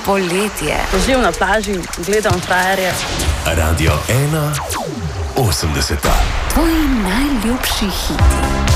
poletje. Ležim na plaži, gledam frajerje. Radio 1, 80. Tvoji najljubši hiti.